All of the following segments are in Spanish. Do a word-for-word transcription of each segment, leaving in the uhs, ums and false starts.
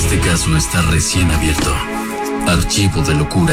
Este caso está recién abierto. Archivo de locura.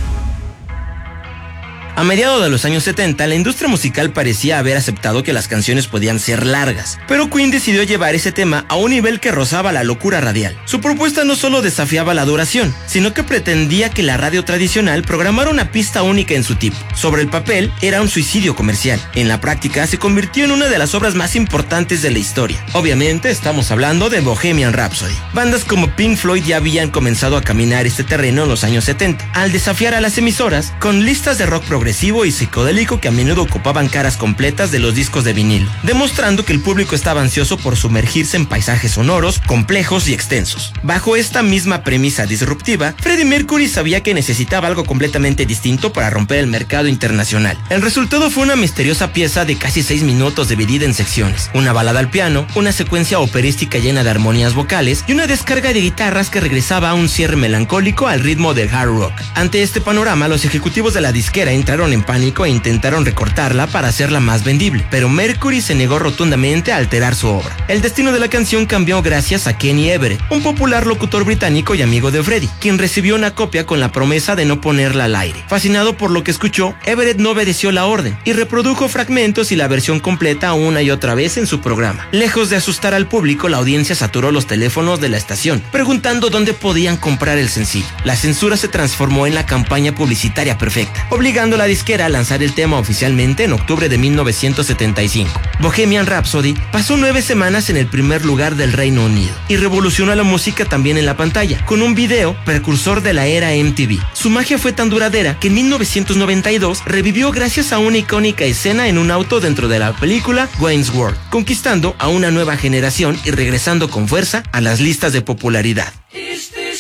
A mediados de los años setenta, la industria musical parecía haber aceptado que las canciones podían ser largas, pero Queen decidió llevar ese tema a un nivel que rozaba la locura radial. Su propuesta no solo desafiaba la duración, sino que pretendía que la radio tradicional programara una pista única en su tipo. Sobre el papel, era un suicidio comercial. En la práctica, se convirtió en una de las obras más importantes de la historia. Obviamente, estamos hablando de Bohemian Rhapsody. Bandas como Pink Floyd ya habían comenzado a caminar este terreno en los años setenta, al desafiar a las emisoras con listas de rock progresivo y psicodélico que a menudo ocupaban caras completas de los discos de vinilo, demostrando que el público estaba ansioso por sumergirse en paisajes sonoros, complejos y extensos. Bajo esta misma premisa disruptiva, Freddie Mercury sabía que necesitaba algo completamente distinto para romper el mercado internacional. El resultado fue una misteriosa pieza de casi seis minutos dividida en secciones, una balada al piano, una secuencia operística llena de armonías vocales y una descarga de guitarras que regresaba a un cierre melancólico al ritmo del hard rock. Ante este panorama, los ejecutivos de la disquera entraron en pánico e intentaron recortarla para hacerla más vendible, pero Mercury se negó rotundamente a alterar su obra. El destino de la canción cambió gracias a Kenny Everett, un popular locutor británico y amigo de Freddie, quien recibió una copia con la promesa de no ponerla al aire. Fascinado por lo que escuchó, Everett no obedeció la orden y reprodujo fragmentos y la versión completa una y otra vez en su programa. Lejos de asustar al público, la audiencia saturó los teléfonos de la estación, preguntando dónde podían comprar el sencillo. La censura se transformó en la campaña publicitaria perfecta, obligando a la disquera a lanzar el tema oficialmente en octubre de mil novecientos setenta y cinco. Bohemian Rhapsody pasó nueve semanas en el primer lugar del Reino Unido y revolucionó la música también en la pantalla, con un video precursor de la era M T V. Su magia fue tan duradera que en mil novecientos noventa y dos revivió gracias a una icónica escena en un auto dentro de la película Wayne's World, conquistando a una nueva generación y regresando con fuerza a las listas de popularidad.